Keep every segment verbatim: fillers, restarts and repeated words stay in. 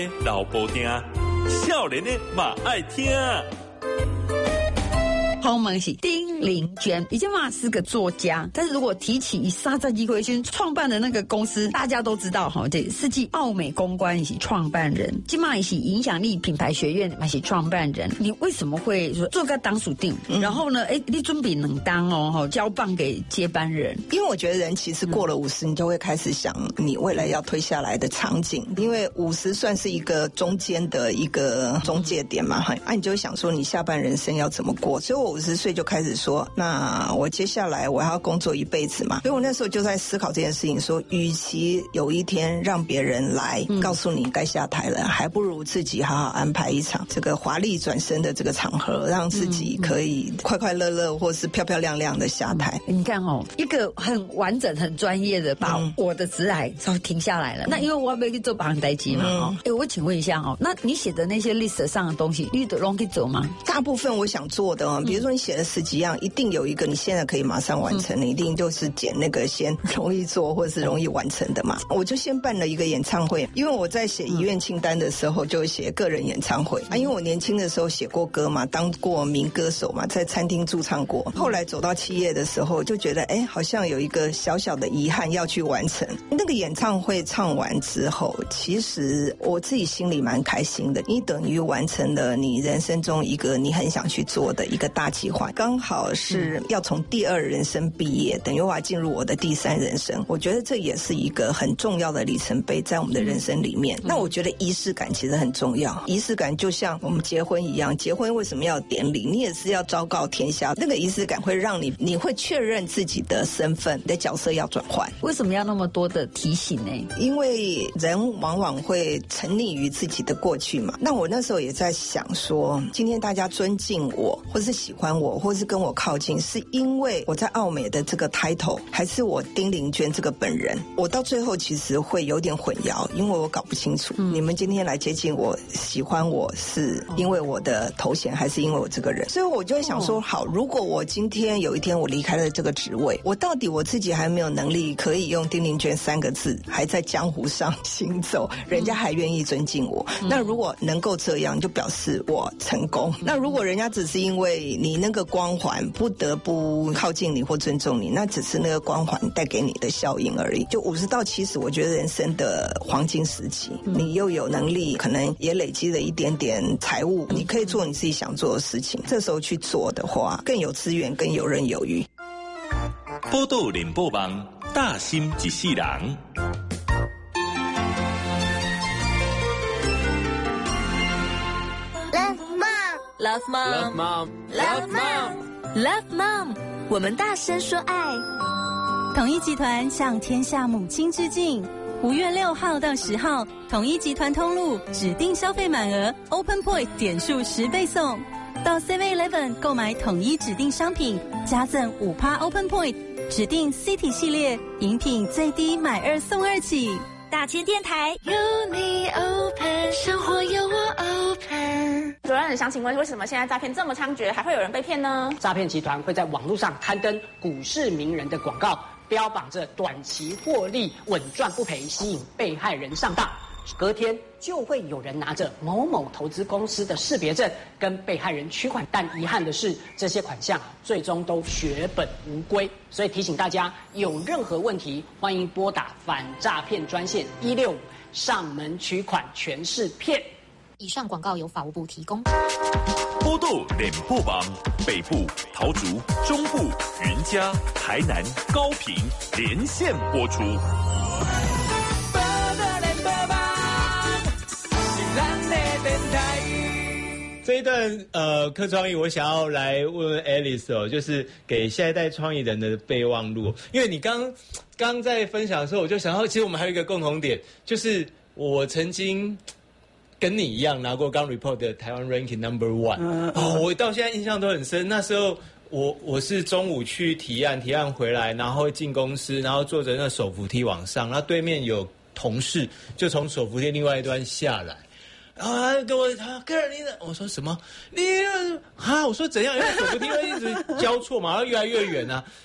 老布丁，少年的嘛爱听。 洪门是丁玲娟，以前嘛是个作家，但是如果提起以沙赞基奎勋创办的那个公司，大家都知道哈，这世纪奥美公关也是创办人，今嘛也是影响力品牌学院也是创办人。你为什么会说做个当属定？嗯、然后呢，哎，你准备能当哦，交棒给接班人？ 因为我觉得人其实过了五十，你就会开始想你未来要推下来的场景，因为五十算是一个中间的一个中介点嘛，哈，啊，你就会想说你下半人生要怎么过，所以我五十岁就开始说，那我接下来我要工作一辈子嘛，所以我那时候就在思考这件事情，说，与其有一天让别人来告诉你该下台了，嗯、还不如自己好好安排一场这个华丽转身的这个场合，让自己可以快快乐乐或是漂漂亮亮的下台。 嗯、你看哦，一个很完整、很专业的把我的职涯稍微停下来了。嗯、那因为我要去做帮代机嘛，哦、嗯，哎，我请问一下哦，那你写的那些 list 上的东西，你都容易走吗？ 大部分我想做的哦，比如说你写了十几样，一定有一个你现在可以马上完成的，嗯、一定就是捡那个先容易做或是容易完成的嘛。我就先办了一个演唱会，因为我在写遗愿清单的时候就写个人演唱会、嗯、啊，因为我年轻的时候写过歌嘛，当过民歌手嘛，在餐厅驻唱过。后来走到企业的时候，就觉得哎，好像有一个小小的遗憾要去完成。那个演唱会唱完之后，其实我自己心里蛮开心的，你等于完成了你人生中一个你很想去做的一个大计划，刚好是要从第二人生毕业，等于我要进入我的第三人生。我觉得这也是一个很重要的里程碑在我们的人生里面。那我觉得仪式感其实很重要，仪式感就像我们结婚一样，结婚为什么要典礼？你也是要昭告天下，那个仪式感会让你你会确认自己的身份，你的角色要转换。 为什么要那么多的提醒呢？ 因为人往往会沉溺于自己的过去嘛。那我那时候也在想说，今天大家尊敬我，或是喜欢我，或是跟我靠近，是因为我在奥美的这个 title， 还是我丁玲娟这个本人？我到最后其实会有点混淆，因为我搞不清楚、嗯、你们今天来接近我，喜欢我是因为我的头衔，还是因为我这个人？所以我就会想说，好，如果我今天有一天我离开了这个职位，我到底我自己还没有能力可以用丁玲娟三个字还在江湖上行走，人家还愿意尊敬我、嗯、那如果能够这样，就表示我成功。那如果人家只是因为你那个光环不得不靠近你或尊重你，那只是那个光环带给你的效应而已。就五十到七十，我觉得人生的黄金时期，你又有能力，可能也累积了一点点财务，你可以做你自己想做的事情。这时候去做的话，更有资源，更游刃有余。 报道联播网，大心一世人。 Love mom, love mom, love mom, love mom。我们大声说爱。 统一集团向天下母亲致敬。五月六号到十号，统一集团通路指定消费满额 Open Point 点数十倍送。到 seven eleven 购买统一指定商品，加赠 百分之五 Open Point。指定 City 系列饮品最低买二送二起。 大千电台有你 Open， 生活有我 Open。 主任，想请问为什么现在诈骗这么猖獗，还会有人被骗呢？ 诈骗集团会在网络上刊登股市名人的广告，标榜着短期获利、稳赚不赔，吸引被害人上当。隔天就会有人拿着某某投资公司的识别证跟被害人取款，但遗憾的是，这些款项最终都血本无归。所以提醒大家，有任何问题，欢迎拨打反诈骗专线一六五，上门取款全是骗。 以上广告由法务部提供。 波豆联播网北部桃竹、中部云嘉、台南、高屏连线播出。 这一段呃客创意，我想要来问问 Alice 哦，就是给下一代创意人的备忘录。因为你刚刚在分享的时候，我就想到，其实我们还有一个共同点，就是我曾经跟你一样拿过刚 report 的台湾 ranking number one。嗯、哦，我到现在印象都很深。那时候我我是中午去提案，提案回来，然后进公司，然后坐着那手扶梯往上，然后对面有同事就从手扶梯另外一端下来。然后他跟我他克尔你的，我说什么？你啊，我说怎样？因为手扶梯会一直交错嘛，然后越来越远啊。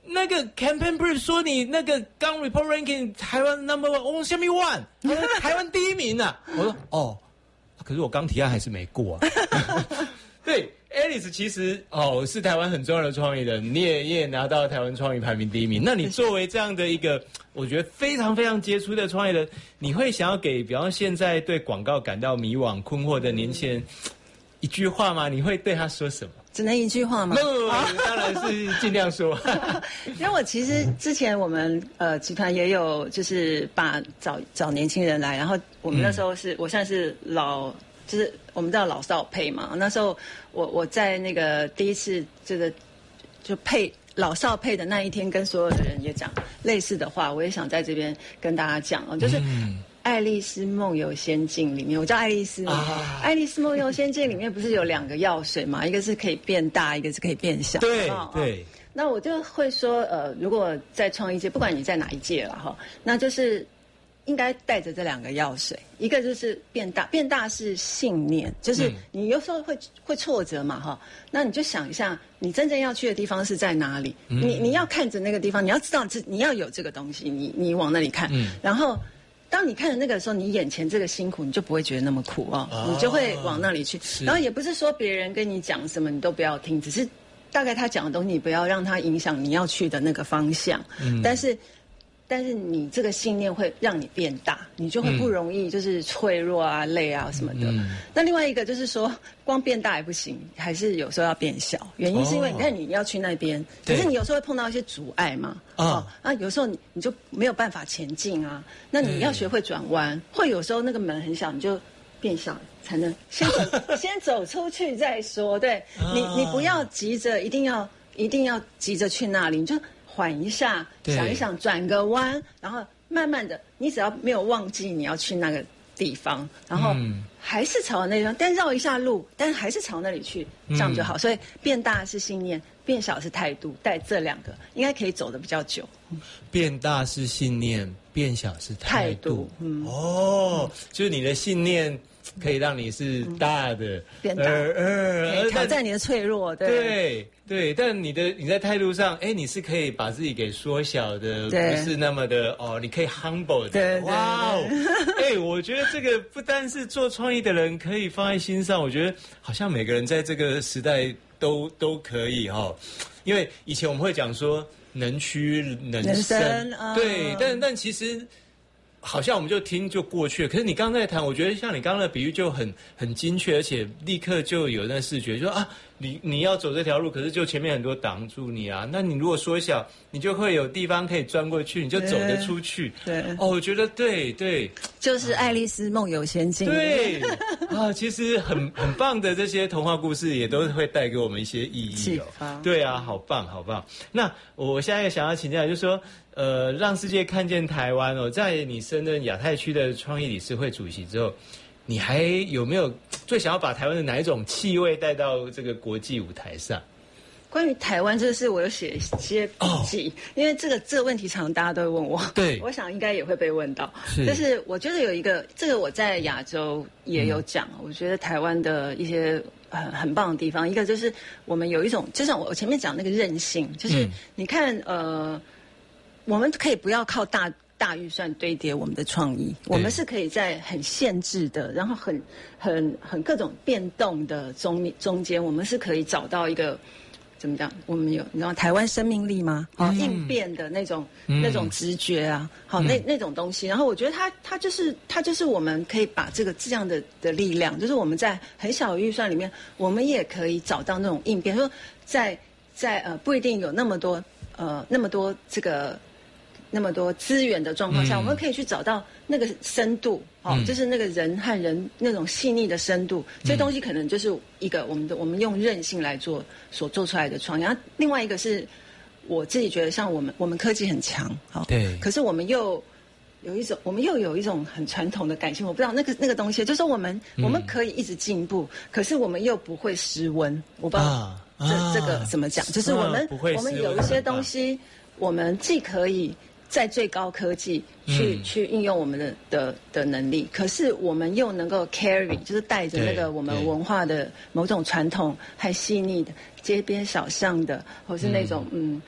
那个 campaign brief 说你那个刚 report ranking 台湾 number one， 哦，下面 one， 台湾第一名啊！我说哦，可是我刚提案还是没过啊。对 ，Alice 其实哦是台湾很重要的创意人，你也你也拿到台湾创意排名第一名。那你作为这样的一个，我觉得非常非常杰出的创意人，你会想要给，比方现在对广告感到迷惘困惑的年轻人一句话吗？你会对他说什么？ 只能一句话吗？ 不，当然是尽量说。 因为我其实之前我们呃集团也有就是把找找年轻人来，然后我们那时候是、嗯、我现在是老，就是我们叫老少配嘛。那时候我我在那个第一次这个就配老少配的那一天，跟所有的人也讲类似的话，我也想在这边跟大家讲哦，就是。嗯爱丽丝梦游仙境里面，我叫爱丽丝嘛。啊、爱丽丝梦游仙境里面不是有两个药水嘛？一个是可以变大，一个是可以变小。 对、 哦、 对。 那我就会说，呃，如果在创意界，不管你在哪一届了哈，那就是应该带着这两个药水。一个就是变大，变大是信念，就是你有时候会会挫折嘛哈。那你就想一下，你真正要去的地方是在哪里？嗯、你你要看着那个地方，你要知道这你要有这个东西，你你往那里看，嗯、然后。当你看着那个时候，你眼前这个辛苦，你就不会觉得那么苦哦，哦你就会往那里去。然后也不是说别人跟你讲什么你都不要听，只是大概他讲的东西，你不要让他影响你要去的那个方向。嗯，但是但是你这个信念会让你变大，你就会不容易就是脆弱啊、累啊什么的。嗯、那另外一个就是说，光变大也不行，还是有时候要变小。原因是因为你看你要去那边，可是你有时候会碰到一些阻碍嘛。哦，啊，有时候你你就没有办法前进啊。那你要学会转弯，嗯、或有时候那个门很小，你就变小才能先走先走出去再说。对、啊、你，你不要急着，一定要一定要急着去那里，你就缓一下，想一想，转个弯，然后慢慢的，你只要没有忘记你要去那个地方，然后还是朝那地方，但绕一下路，但是还是朝那里去，这样就好。嗯、所以变大是信念，变小是态度，带这两个应该可以走得比较久。 变大是信念，变小是态度。态度嗯、 哦，就是你的信念可以让你是大的，嗯、 变大，呃，挑战你的脆弱，对对对。但你的你在态度上，哎，你是可以把自己给缩小的，不是那么的哦，你可以 humble 的。 对对对哇哦，哎，我觉得这个不单是做创意的人可以放在心上，我觉得好像每个人在这个时代都都可以哈、哦，因为以前我们会讲说。能屈能伸，能伸啊、对，但但其实好像我们就听就过去了。可是你刚才谈，我觉得像你刚刚的比喻就很很精确，而且立刻就有那视觉，就说啊，你你要走这条路，可是就前面很多挡住你啊。那你如果缩小，你就会有地方可以钻过去，你就走得出去。 对， 哦，我觉得对对， 就是《爱丽丝梦游仙境》。 对啊，其实很很棒的这些童话故事也都会带给我们一些意义哦。对啊，好棒好棒。那我现在也想要请教，就是说，呃，让世界看见台湾哦，在你升任亚太区的创意理事会主席之后，你还有没有最想要把台湾的哪一种气味带到这个国际舞台上？ 关于台湾这个事，我有写一些笔记， oh. 因为这个这个问题常常大家都会问我， 对， 我想应该也会被问到。是，但是我觉得有一个，这个我在亚洲也有讲，嗯、我觉得台湾的一些很很棒的地方，一个就是我们有一种，就像我前面讲那个韧性，就是你看，嗯、呃，我们可以不要靠大。大预算堆叠我们的创意，我们是可以在很限制的，然后很很很各种变动的中中间，我们是可以找到一个怎么讲？我们有你知道台湾生命力吗？好、嗯，应变的那种、嗯、那种直觉啊，好、嗯、那那种东西。然后我觉得它它就是它就是我们可以把这个这样的的力量，就是我们在很小的预算里面，我们也可以找到那种应变。说在在呃不一定有那么多呃那么多这个。那么多资源的状况下、嗯，我们可以去找到那个深度，哦，嗯、就是那个人和人那种细腻的深度，这些东西可能就是一个我们的我们用韧性来做所做出来的创意。然后另外一个是我自己觉得，像我们我们科技很强，哦，对，可是我们又有一种我们又有一种很传统的感性，我不知道那个那个东西，就是说我们、嗯、我们可以一直进步，可是我们又不会失温，我不知道、啊、这、啊、这个怎么讲，就是我们、啊、我们有一些东西，我们既可以。在最高科技去、嗯、去运用我们的的的能力，可是我们又能够 carry， 就是带着那个我们文化的某种传统，还细腻的街边小巷的，或是那种嗯。嗯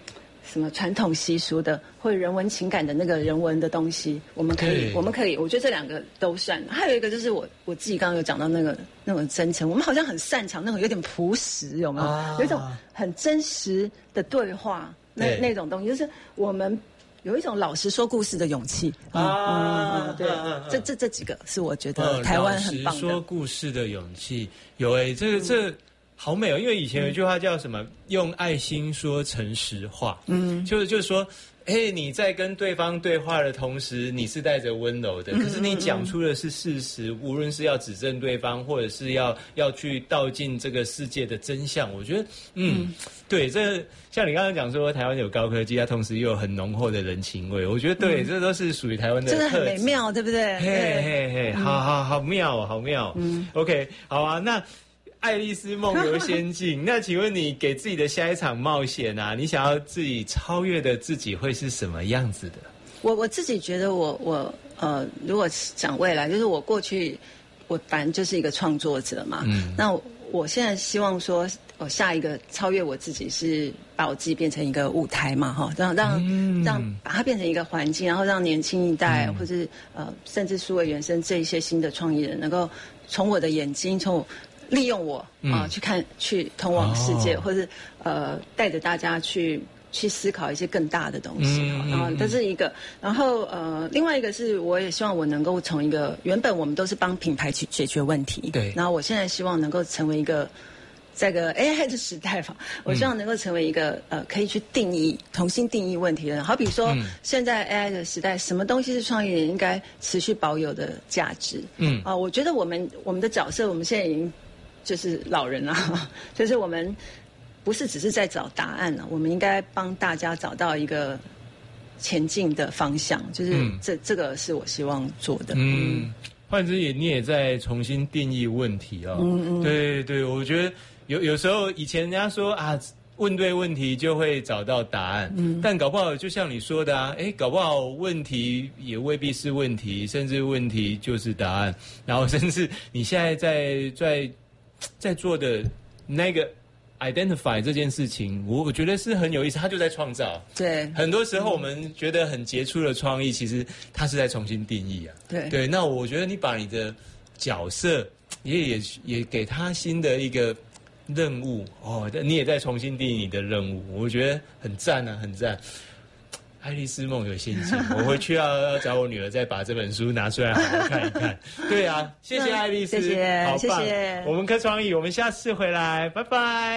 什么传统习俗的，或者人文情感的那个人文的东西，我们可以，我们可以，我觉得这两个都算。还有一个就是我我自己刚刚有讲到那个那种真诚，我们好像很擅长那种有点朴实，有没有？啊、有一种很真实的对话，那那种东西，就是我们有一种老实说故事的勇气啊。嗯嗯、对，啊、这这这几个是我觉得台湾很棒的。 老实说故事的勇气，有哎、欸，这个这。嗯好美哦，因为以前有一句话叫什么？嗯、用爱心说诚实话。嗯，就是就是说，哎，你在跟对方对话的同时，你是带着温柔的，嗯、可是你讲出的是事实，嗯、无论是要指正对方，或者是要要去道尽这个世界的真相。我觉得，嗯，嗯对，这像你刚刚讲说，台湾有高科技，它同时又有很浓厚的人情味。我觉得对，嗯、这都是属于台湾的特质，真的很美妙，对不对？ 嘿嘿嘿，好好好妙哦，好妙。嗯 ，OK， 好啊，那。爱丽丝梦游仙境，那请问你给自己的下一场冒险啊，你想要自己超越的自己会是什么样子的？ 我我自己觉得我我呃，如果讲未来，就是我过去我反正就是一个创作者嘛，嗯，那我, 我现在希望说，我下一个超越我自己是把我自己变成一个舞台嘛，哈，让让、嗯、让把它变成一个环境，然后让年轻一代、嗯、或是呃甚至数位原生这一些新的创意人，能够从我的眼睛从我利用我啊、嗯呃，去看，去通往世界，哦、或是呃，带着大家去去思考一些更大的东西。嗯、然后这是一个，然后呃，另外一个是，我也希望我能够从一个原本我们都是帮品牌去解决问题，对。然后我现在希望能够成为一个，在个 A I 的时代吧，我希望能够成为一个、嗯、呃，可以去定义、重新定义问题的人。好比说，嗯、现在 A I 的时代，什么东西是创意人应该持续保有的价值？嗯啊、呃，我觉得我们我们的角色，我们现在已经。就是老人啊，就是我们不是只是在找答案了，我们应该帮大家找到一个前进的方向。就是这、嗯、这个是我希望做的。嗯， 换之也你也在重新定义问题啊、哦。嗯嗯，对对，我觉得有有时候以前人家说啊，问对问题就会找到答案。嗯，但搞不好就像你说的啊，哎，搞不好问题也未必是问题，甚至问题就是答案。然后甚至你现在在在。在做的那个 identify 这件事情，我我觉得是很有意思，他就在创造。 对， 很多时候我们觉得很杰出的创意，其实他是在重新定义啊。 对对，那我觉得你把你的角色也也也给他新的一个任务哦，你也在重新定义你的任务，我觉得很赞啊，很赞。爱丽丝梦游仙境，我回去要要找我女儿再把这本书拿出来好好看一看。对啊，谢谢爱丽丝， 谢谢， 好棒， 谢谢。 我们科创意，我们下次回来，拜拜。